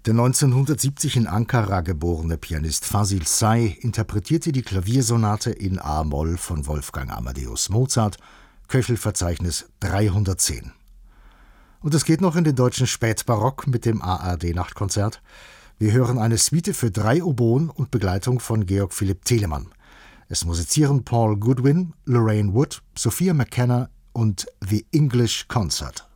Der 1970 in Ankara geborene Pianist Fasil Say interpretierte die Klaviersonate in a-Moll von Wolfgang Amadeus Mozart, Köchelverzeichnis 310. Und es geht noch in den deutschen Spätbarock mit dem ARD-Nachtkonzert. Wir hören eine Suite für 3 Oboen und Begleitung von Georg Philipp Telemann. Es musizieren Paul Goodwin, Lorraine Wood, Sophia McKenna und The English Concert.